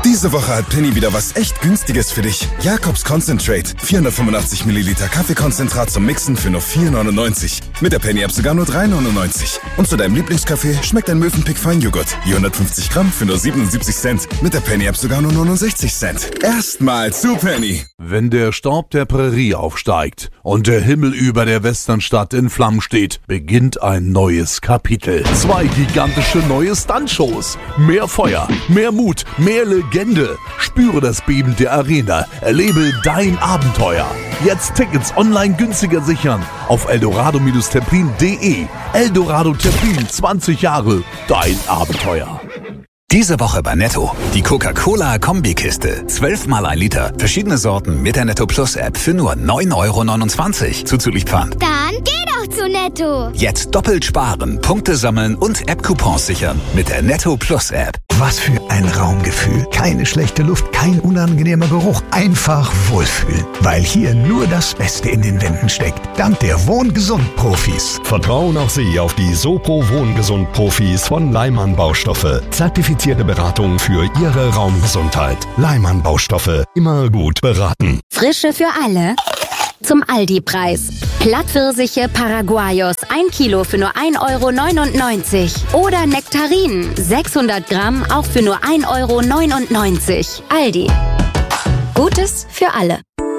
Diese Woche hat Penny wieder was echt Günstiges für dich. Jacobs Concentrate. 485 Milliliter Kaffeekonzentrat zum Mixen für nur 4,99. Mit der Penny-App sogar nur 3,99. Und zu deinem Lieblingskaffee schmeckt ein Mövenpick Feinjoghurt. Je 150 Gramm für nur 77 Cent. Mit der Penny-App sogar nur 69 Cent. Erstmal zu Penny. Wenn der Staub der Prärie aufsteigt und der Himmel über der Westernstadt in Flammen steht, beginnt ein neues Kapitel. 2 gigantische neue Stuntshows. Mehr Feuer, mehr Mut, mehr Legende. Spüre das Beben der Arena. Erlebe dein Abenteuer. Jetzt Tickets online günstiger sichern auf eldorado-terpin.de. Eldorado Terpin, 20 Jahre, dein Abenteuer. Diese Woche bei Netto. Die Coca-Cola-Kombikiste. 12 mal 1 Liter. Verschiedene Sorten mit der Netto Plus App für nur 9,29 € zuzüglich Pfand. Dann geh doch zu Netto. Jetzt doppelt sparen, Punkte sammeln und App-Coupons sichern mit der Netto Plus App. Was für ein Raumgefühl. Keine schlechte Luft, kein unangenehmer Geruch. Einfach wohlfühlen. Weil hier nur das Beste in den Wänden steckt. Dank der Wohngesund-Profis. Vertrauen auch Sie auf die Sopro Wohngesund-Profis von Leimann Baustoffe. Zertifizierte Beratung für Ihre Raumgesundheit. Leimann Baustoffe. Immer gut beraten. Frische für alle. Zum Aldi-Preis. Plattpfirsiche Paraguayos 1 Kilo für nur 1,99 € oder Nektarinen 600 Gramm auch für nur 1,99 €. Aldi. Gutes für alle.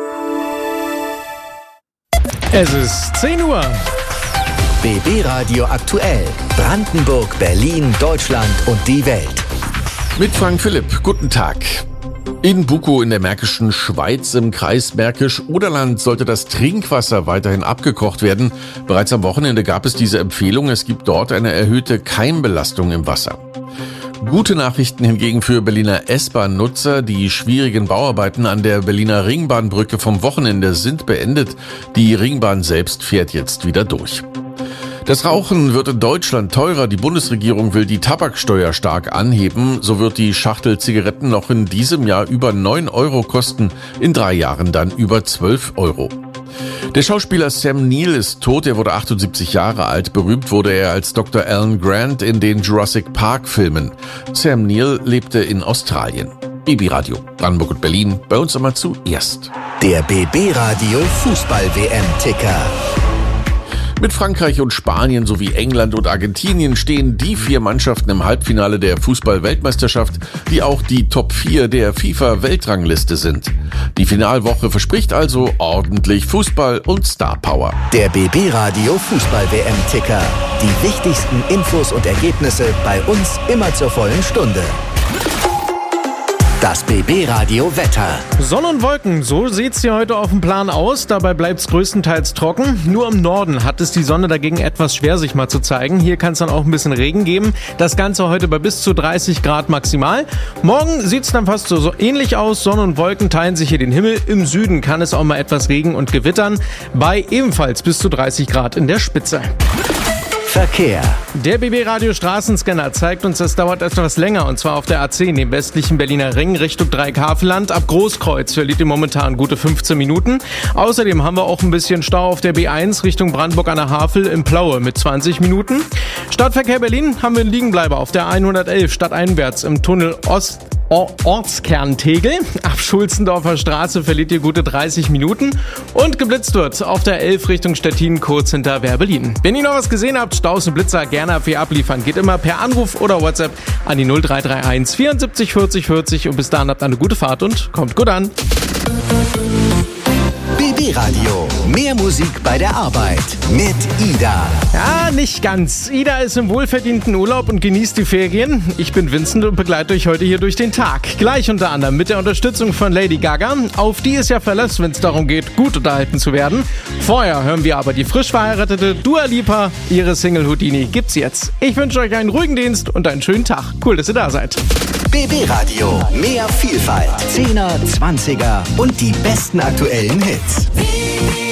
Es ist 10 Uhr. BB Radio aktuell. Brandenburg, Berlin, Deutschland und die Welt. Mit Frank Philipp. Guten Tag. In Bukow in der Märkischen Schweiz im Kreis Märkisch-Oderland sollte das Trinkwasser weiterhin abgekocht werden. Bereits am Wochenende gab es diese Empfehlung. Es gibt dort eine erhöhte Keimbelastung im Wasser. Gute Nachrichten hingegen für Berliner S-Bahn-Nutzer. Die schwierigen Bauarbeiten an der Berliner Ringbahnbrücke vom Wochenende sind beendet. Die Ringbahn selbst fährt jetzt wieder durch. Das Rauchen wird in Deutschland teurer. Die Bundesregierung will die Tabaksteuer stark anheben. So wird die Schachtel Zigaretten noch in diesem Jahr über 9 € kosten, in 3 Jahren dann über 12 €. Der Schauspieler Sam Neill ist tot. Er wurde 78 Jahre alt. Berühmt wurde er als Dr. Alan Grant in den Jurassic Park-Filmen. Sam Neill lebte in Australien. BB Radio, Brandenburg und Berlin, bei uns immer zuerst. Der BB Radio Fußball-WM-Ticker. Mit Frankreich und Spanien sowie England und Argentinien stehen die 4 Mannschaften im Halbfinale der Fußball-Weltmeisterschaft, die auch die Top 4 der FIFA-Weltrangliste sind. Die Finalwoche verspricht also ordentlich Fußball und Star-Power. Der BB Radio Fußball-WM-Ticker. Die wichtigsten Infos und Ergebnisse bei uns immer zur vollen Stunde. Das BB Radio Wetter. Sonne und Wolken, so sieht's hier heute auf dem Plan aus. Dabei bleibt's größtenteils trocken. Nur im Norden hat es die Sonne dagegen etwas schwer, sich mal zu zeigen. Hier kann es dann auch ein bisschen Regen geben. Das Ganze heute bei bis zu 30 Grad maximal. Morgen sieht's dann fast so ähnlich aus. Sonne und Wolken teilen sich hier den Himmel. Im Süden kann es auch mal etwas Regen und gewittern. Bei ebenfalls bis zu 30 Grad in der Spitze. Verkehr. Der BB-Radio Straßenscanner zeigt uns, es dauert etwas länger, und zwar auf der A10, dem westlichen Berliner Ring, Richtung Dreieckhaveland. Ab Großkreuz verliert ihr momentan gute 15 Minuten. Außerdem haben wir auch ein bisschen Stau auf der B1 Richtung Brandenburg an der Havel in Plaue mit 20 Minuten. Stadtverkehr Berlin haben wir einen Liegenbleiber auf der 111 stadteinwärts im Tunnel Ortskern Tegel. Ab Schulzendorfer Straße verliert ihr gute 30 Minuten. Und geblitzt wird auf der 11 Richtung Stettin, kurz hinter Werbelin. Wenn ihr noch was gesehen habt, Staus und Blitzer gerne für abliefern. Geht immer per Anruf oder WhatsApp an die 0331 74 40 40. Und bis dahin habt eine gute Fahrt und kommt gut an. BB Radio. Mehr Musik bei der Arbeit mit Ida. Ja, nicht ganz. Ida ist im wohlverdienten Urlaub und genießt die Ferien. Ich bin Vincent und begleite euch heute hier durch den Tag. Gleich unter anderem mit der Unterstützung von Lady Gaga. Auf die ist ja Verlass, wenn es darum geht, gut unterhalten zu werden. Vorher hören wir aber die frisch verheiratete Dua Lipa. Ihre Single Houdini gibt's jetzt. Ich wünsche euch einen ruhigen Dienst und einen schönen Tag. Cool, dass ihr da seid. BB Radio. Mehr Vielfalt. 10er, 20er und die besten aktuellen Hits.